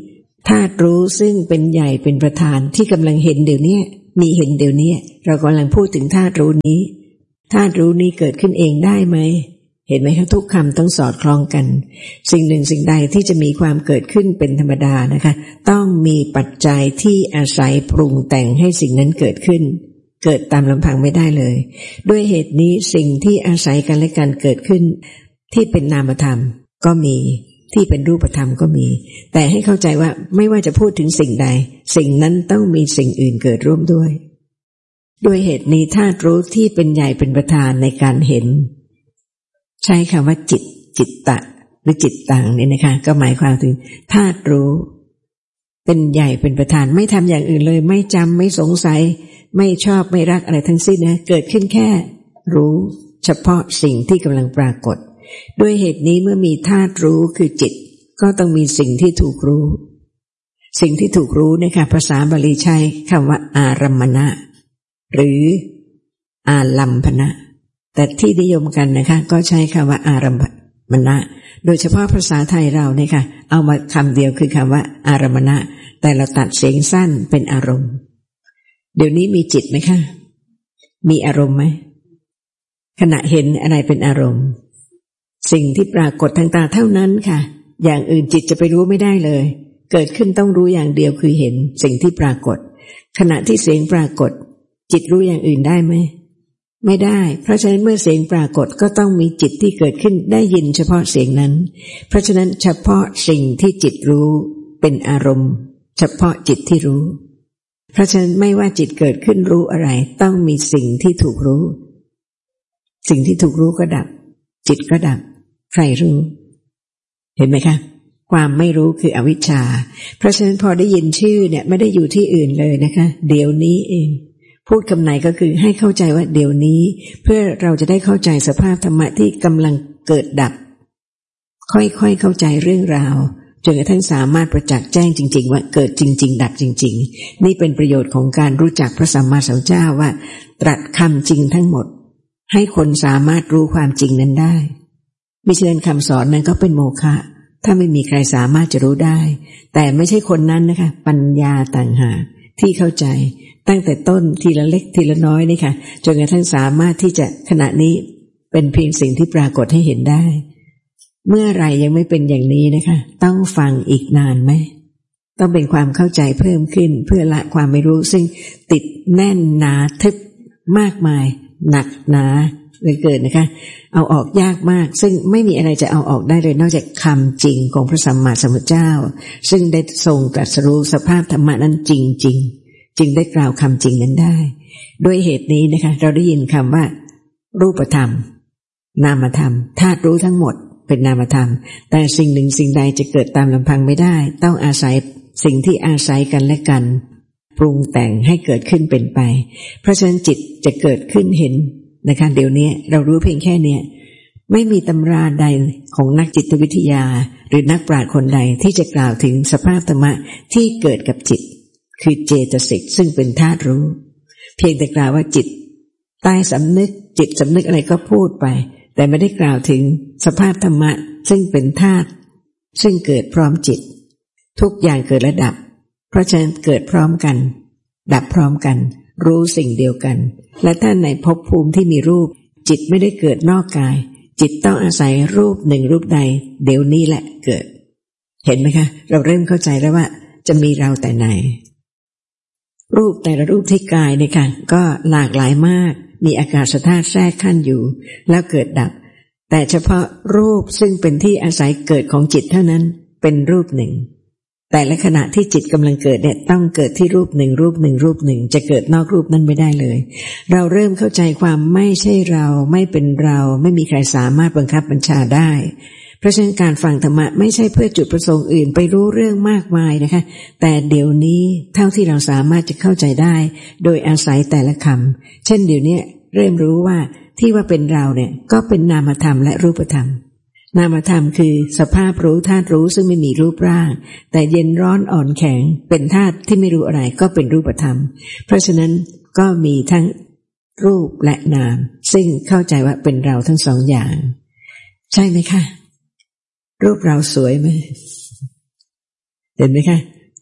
ธาตุรู้ซึ่งเป็นใหญ่เป็นประธานที่กำลังเห็นเดี๋ยวนี้มีเห็นเดี๋ยวนี้เรากำลังพูดถึงธาตุรู้นี้ธาตุรู้นี้เกิดขึ้นเองได้ไหมเห็นไหมคะทุกคำต้องสอดคล้องกันสิ่งหนึ่งสิ่งใดที่จะมีความเกิดขึ้นเป็นธรรมดานะคะต้องมีปัจจัยที่อาศัยปรุงแต่งให้สิ่งนั้นเกิดขึ้นเกิดตามลำพังไม่ได้เลยด้วยเหตุนี้สิ่งที่อาศัยกันและกันเกิดขึ้นที่เป็นนามธรรมก็มีที่เป็นรูปธรรมก็มีแต่ให้เข้าใจว่าไม่ว่าจะพูดถึงสิ่งใดสิ่งนั้นต้องมีสิ่งอื่นเกิดร่วมด้วยด้วยเหตุนี้ธาตุรู้ที่เป็นใหญ่เป็นประธานในการเห็นใช้คำว่าจิตจิตตะหรือจิตตังนี่นะคะก็หมายความถึงธาตุรู้เป็นใหญ่เป็นประธานไม่ทำอย่างอื่นเลยไม่จำไม่สงสัยไม่ชอบไม่รักอะไรทั้งสิ้นนะเกิดขึ้นแค่รู้เฉพาะสิ่งที่กำลังปรากฏด้วยเหตุนี้เมื่อมีธาตุรู้คือจิตก็ต้องมีสิ่งที่ถูกรู้สิ่งที่ถูกรู้นะคะภาษาบาลีใช้คำว่าอารัมมณะหรืออาลัมพนะแต่ที่นิยมกันนะคะก็ใช้คำว่าอารัมมณะโดยเฉพาะภาษาไทยเราเนี่ยค่ะเอามาคำเดียวคือคำว่าอารัมมณะแต่เราตัดเสียงสั้นเป็นอารมณ์เดี๋ยวนี้มีจิตไหมคะมีอารมณ์ไหมขณะเห็นอะไรเป็นอารมณ์สิ่งที่ปรากฏทางตาเท่านั้นค่ะอย่างอื่นจิตจะไปรู้ไม่ได้เลยเกิดขึ้นต้องรู้อย่างเดียวคือเห็นสิ่งที่ปรากฏขณะที่เสียงปรากฏจิตรู้อย่างอื่นได้ไหมไม่ได้เพราะฉะนั้นเมื่อเสียงปรากฏก็ต้องมีจิตที่เกิดขึ้นได้ยินเฉพาะเสียงนั้นเพราะฉะนั้นเฉพาะสิ่งที่จิตรู้เป็นอารมณ์เฉพาะจิตที่รู้เพราะฉะนั้นไม่ว่าจิตเกิดขึ้นรู้อะไรต้องมีสิ่งที่ถูกรู้สิ่งที่ถูกรู้ก็ดับจิตก็ดับใครรู้เห็นไหมคะความไม่รู้คืออวิชชาเพราะฉะนั้นพอได้ยินชื่อเนี่ยไม่ได้อยู่ที่อื่นเลยนะคะเดี๋ยวนี้เองพูดคำไหนก็คือให้เข้าใจว่าเดี๋ยวนี้เพื่อเราจะได้เข้าใจสภาพธรรมะที่กำลังเกิดดับค่อยๆเข้าใจเรื่องราวจนกระทั่งสามารถประจักษ์แจ้งจริงๆว่าเกิดจริงๆดับจริงๆนี่เป็นประโยชน์ของการรู้จักพระสัมมาสัมพุทธเจ้าว่าตรัสคำจริงทั้งหมดให้คนสามารถรู้ความจริงนั้นได้มิฉะนั้นคำสอนนั้นก็เป็นโมฆะถ้าไม่มีใครสามารถจะรู้ได้แต่ไม่ใช่คนนั้นนะคะปัญญาต่างหากที่เข้าใจตั้งแต่ต้นทีละเล็กทีละน้อยนี่ค่ะจนกระทั่งสามารถที่จะขณะนี้เป็นเพียงสิ่งที่ปรากฏให้เห็นได้เมื่อไรยังไม่เป็นอย่างนี้นะคะต้องฟังอีกนานไหมต้องเป็นความเข้าใจเพิ่มขึ้นเพื่อละความไม่รู้ซึ่งติดแน่นหนาทึบมากมายหนักหนาเลยเกิดนะคะเอาออกยากมากซึ่งไม่มีอะไรจะเอาออกได้เลยนอกจากคำจริงของพระสัมมาสัมพุทธเจ้าซึ่งได้ทรงตรัสรู้สภาพธรรมะนั้นจริงๆจึงได้กล่าวคำจริงนั้นได้ด้วยเหตุนี้นะคะเราได้ยินคำว่ารูปธรรมนามธรรมธาตุรู้ทั้งหมดเป็นนามธรรมแต่สิ่งหนึ่งสิ่งใดจะเกิดตามลำพังไม่ได้ต้องอาศัยสิ่งที่อาศัยกันและกันปรุงแต่งให้เกิดขึ้นเป็นไปเพราะฉะนั้นจิตจะเกิดขึ้นเห็นนะคะเดี๋ยวนี้เรารู้เพียงแค่นี้ไม่มีตำราใดของนักจิตวิทยาหรือนักปราชญ์คนใดที่จะกล่าวถึงสภาพธรรมะที่เกิดกับจิตคือเจตสิกซึ่งเป็นธาตุรู้เพียงแต่กล่าวว่าจิตใต้สำนึกจิตสำนึกอะไรก็พูดไปแต่ไม่ได้กล่าวถึงสภาพธรรมะซึ่งเป็นธาตุซึ่งเกิดพร้อมจิตทุกอย่างเกิดและดับเพราะฉะนั้นเกิดพร้อมกันดับพร้อมกันรู้สิ่งเดียวกันและถ้าในภพภูมิที่มีรูปจิตไม่ได้เกิดนอกกายจิตต้องอาศัยรูปหนึ่งรูปใดเดี๋ยวนี้แหละเกิดเห็นไหมคะเราเริ่มเข้าใจแล้วว่าจะมีเราแต่ไหนรูปแต่ละรูปที่กายเนี่ยค่ะก็หลากหลายมากมีอากาศธาตุแทรกขั้นอยู่แล้วเกิดดับแต่เฉพาะรูปซึ่งเป็นที่อาศัยเกิดของจิตเท่านั้นเป็นรูปหนึ่งแต่ละขณะที่จิตกำลังเกิดเนี่ยต้องเกิดที่รูปหนึ่งรูปหนึ่งรูปหนึ่งจะเกิดนอกรูปนั้นไม่ได้เลยเราเริ่มเข้าใจความไม่ใช่เราไม่เป็นเราไม่มีใครสามารถบังคับบัญชาได้เพราะฉะนั้นการฟังธรรมะไม่ใช่เพื่อจุดประสงค์อื่นไปรู้เรื่องมากมายนะคะแต่เดี๋ยวนี้เท่าที่เราสามารถจะเข้าใจได้โดยอาศัยแต่ละคำเช่นเดี๋ยวนี้เริ่มรู้ว่าที่ว่าเป็นเราเนี่ยก็เป็นนามธรรมและรูปธรรมนามธรรมคือสภาพรู้ธาตุรู้ซึ่งไม่มีรูปร่างแต่เย็นร้อนอ่อนแข็งเป็นธาตุที่ไม่รู้อะไรก็เป็นรูปธรรมเพราะฉะนั้นก็มีทั้งรูปและนามซึ่งเข้าใจว่าเป็นเราทั้งสองอย่างใช่ไหมคะรูปเราสวยไหมเห็นไหมคะ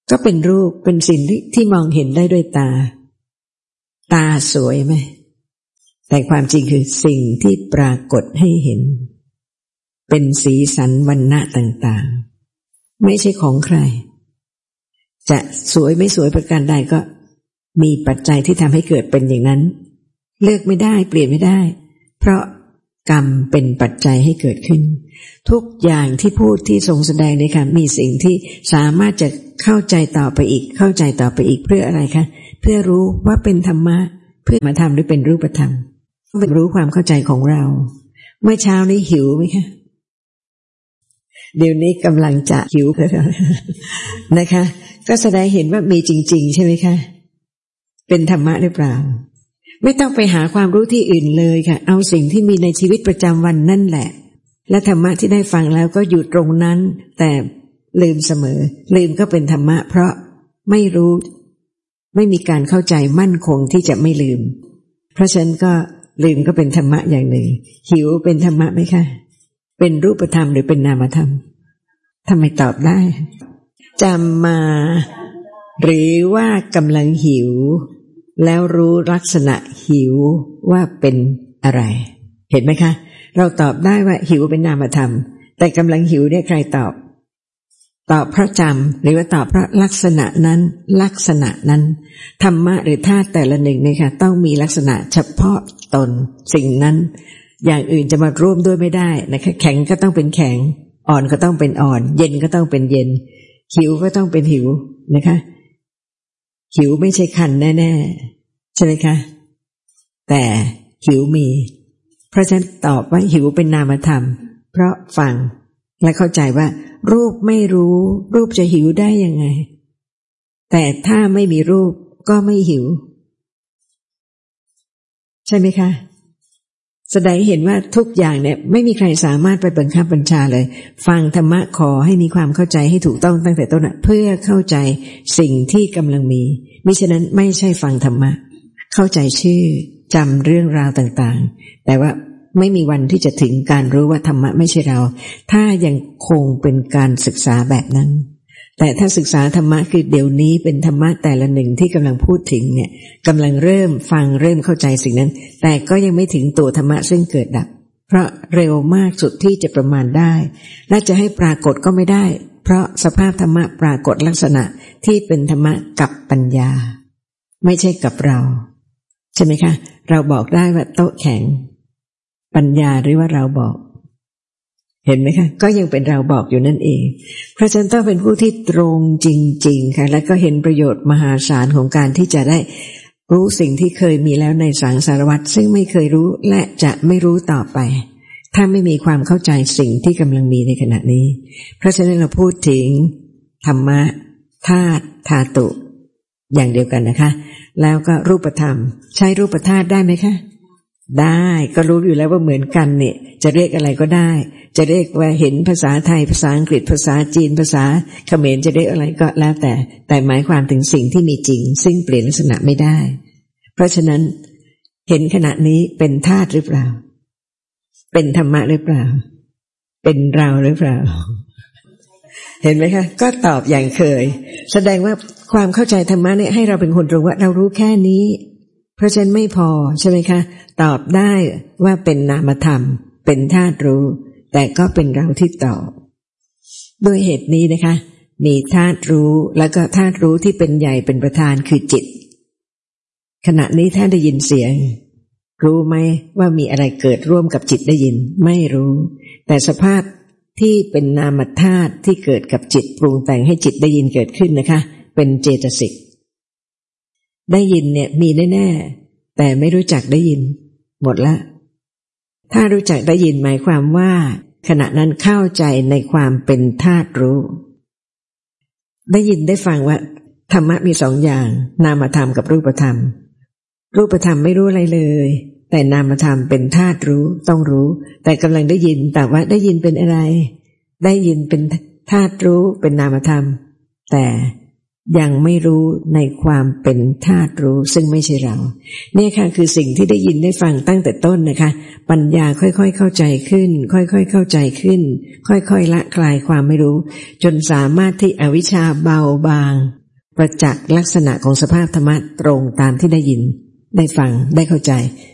ก็เป็นรูปเป็นสิ่งที่ที่มองเห็นได้ด้วยตาตาสวยไหมแต่ความจริงคือสิ่งที่ปรากฏให้เห็นเป็นสีสันวรรณะต่างๆไม่ใช่ของใครจะสวยไม่สวยประการใดก็มีปัจจัยที่ทำให้เกิดเป็นอย่างนั้นเลือกไม่ได้เปลี่ยนไม่ได้เพราะกรรมเป็นปัจจัยให้เกิดขึ้นทุกอย่างที่พูดที่ทรงแสดงเนี่ยค่ะมีสิ่งที่สามารถจะเข้าใจต่อไปอีกเข้าใจต่อไปอีกเพื่ออะไรคะเพื่อรู้ว่าเป็นธรรมะเพื่อมาทำหรือเป็นรูปธรรมเป็นรู้ความเข้าใจของเราเมื่อเช้านี้หิวไหมคะเดี๋ยวนี้กำลังจะหิวนะคะก็แสดงเห็นว่ามีจริงๆใช่ไหมคะเป็นธรรมะหรือเปล่าไม่ต้องไปหาความรู้ที่อื่นเลยค่ะเอาสิ่งที่มีในชีวิตประจำวันนั่นแหละและธรรมะที่ได้ฟังแล้วก็อยู่ตรงนั้นแต่ลืมเสมอลืมก็เป็นธรรมะเพราะไม่รู้ไม่มีการเข้าใจมั่นคงที่จะไม่ลืมเพราะฉะนั้นก็ลืมก็เป็นธรรมะอย่างหนึ่งหิวเป็นธรรมะไหมคะเป็นรูปธรรมหรือเป็นนามธรรมทำไมตอบได้จำมาหรือว่ากำลังหิวแล้วรู้ลักษณะหิวว่าเป็นอะไรเห็นไหมคะเราตอบได้ว่าหิวเป็นนามธรรมแต่กำลังหิวเนี่ยใครตอบตอบเพราะจำหรือว่าตอบเพราะลักษณะนั้นลักษณะนั้นธรรมะหรือธาตุแต่ละหนึ่งเนี่ยค่ะต้องมีลักษณะเฉพาะตนสิ่งนั้นอย่างอื่นจะมาร่วมด้วยไม่ได้นะคะแข็งก็ต้องเป็นแข็งอ่อนก็ต้องเป็นอ่อนเย็นก็ต้องเป็นเย็นหิวก็ต้องเป็นหิวนะคะหิวไม่ใช่คันแน่ๆใช่ไหมคะแต่หิวมีเพราะฉะนั้นตอบว่าหิวเป็นนามธรรมเพราะฟังและเข้าใจว่ารูปไม่รู้รูปจะหิวได้ยังไงแต่ถ้าไม่มีรูปก็ไม่หิวใช่ไหมคะแสดงเห็นว่าทุกอย่างเนี่ยไม่มีใครสามารถไปบังคับบัญชาเลยฟังธรรมะขอให้มีความเข้าใจให้ถูกต้องตั้งแต่ต้นเพื่อเข้าใจสิ่งที่กำลังมีมิฉะนั้นไม่ใช่ฟังธรรมะเข้าใจชื่อจำเรื่องราวต่างๆแต่ว่าไม่มีวันที่จะถึงการรู้ว่าธรรมะไม่ใช่เราถ้ายังคงเป็นการศึกษาแบบนั้นแต่ถ้าศึกษาธรรมะคือเดี๋ยวนี้เป็นธรรมะแต่ละหนึ่งที่กำลังพูดถึงเนี่ยกำลังเริ่มฟังเริ่มเข้าใจสิ่งนั้นแต่ก็ยังไม่ถึงตัวธรรมะซึ่งเกิดดับเพราะเร็วมากสุดที่จะประมาณได้และจะให้ปรากฏก็ไม่ได้เพราะสภาพธรรมะปรากฏลักษณะที่เป็นธรรมะกับปัญญาไม่ใช่กับเราใช่ไหมคะเราบอกได้ว่าโต๊ะแข็งปัญญาหรือว่าเราบอกเห็นไหมคะก็ยังเป็นเราบอกอยู่นั่นเองเพราะฉะนั้นต้องเป็นผู้ที่ตรงจริงๆค่ะและก็เห็นประโยชน์มหาศาลของการที่จะได้รู้สิ่งที่เคยมีแล้วในสังสารวัฏซึ่งไม่เคยรู้และจะไม่รู้ต่อไปถ้าไม่มีความเข้าใจสิ่งที่กำลังมีในขณะนี้เพราะฉะนั้นเราพูดถึงธรรมะธาตุธาตุอย่างเดียวกันนะคะแล้วก็รูปธรรมใช้รูปธาตุได้ไหมคะได้ก็รู้อยู่แล้วว่าเหมือนกันเนี่ยจะเรียกอะไรก็ได้จะเรียกว่าเห็นภาษาไทยภาษาอังกฤษภาษาจีนภาษาเขมรจะเรียกอะไรก็แล้วแต่แต่หมายความถึงสิ่งที่มีจริงซึ่งเปลี่ยนลักษณะไม่ได้เพราะฉะนั้นเห็นขณะนี้เป็นธาตุหรือเปล่าเป็นธรรมะหรือเปล่าเป็นเราหรือเปล่าเห็นไหมคะก็ตอบอย่างเคยแสดงว่าความเข้าใจธรรมะเนี่ยให้เราเป็นคนรู้ว่าเรารู้แค่นี้เพราะฉะนั้นไม่พอใช่ไหมคะตอบได้ว่าเป็นนามธรรมเป็นธาตุรู้แต่ก็เป็นเราที่ตอบด้วยเหตุนี้นะคะมีธาตุรู้แล้วก็ธาตุรู้ที่เป็นใหญ่เป็นประธานคือจิตขณะนี้ท่านได้ยินเสียงรู้ไหมว่ามีอะไรเกิดร่วมกับจิตได้ยินไม่รู้แต่สภาพที่เป็นนามธาตุที่เกิดกับจิตปรุงแต่งให้จิตได้ยินเกิดขึ้นนะคะเป็นเจตสิกได้ยินเนี่ยมีแน่ๆแต่ไม่รู้จักได้ยินหมดละถ้ารู้จักได้ยินหมายความว่าขณะนั้นเข้าใจในความเป็นธาตุรู้ได้ยินได้ฟังว่าธรรมะมีสองอย่างนามธรรมกับรูปธรรมรูปธรรมไม่รู้อะไรเลยแต่นามธรรมเป็นธาตุรู้ต้องรู้แต่กำลังได้ยินแต่ว่าได้ยินเป็นอะไรได้ยินเป็นธาตุรู้เป็นนามธรรมแต่ยังไม่รู้ในความเป็นธาตุรู้ซึ่งไม่ใช่เราเนี่ยค่ะคือสิ่งที่ได้ยินได้ฟังตั้งแต่ต้นนะคะปัญญาค่อยๆเข้าใจขึ้นค่อยๆเข้าใจขึ้นค่อยๆละคลายความไม่รู้จนสามารถที่อวิชชาเบาบางประจักษ์ลักษณะของสภาพธรรมะตรงตามที่ได้ยินได้ฟังได้เข้าใจ